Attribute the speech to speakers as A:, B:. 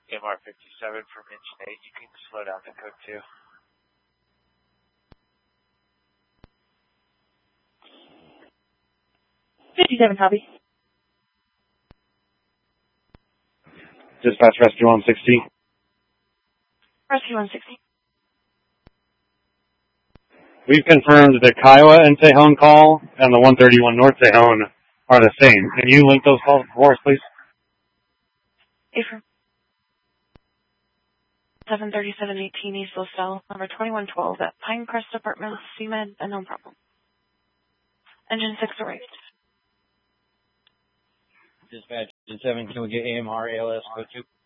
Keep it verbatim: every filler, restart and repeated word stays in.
A: M R fifty-seven from engine eight. You can slow down to code two.
B: fifty-seven, copy.
C: Dispatch Rescue one sixty.
B: Rescue one sixty.
C: We've confirmed the Kiowa and Tejon call and the one thirty-one North Tejon are the same. Can you link those calls for us, please?
B: Affirm. seven thirty-seven eighteen East LaSalle, number twenty-one twelve at Pinecrest Apartments, C M E D, unknown problem. Engine six arrived.
D: Dispatch engine seven, can we get A M R A L S code two?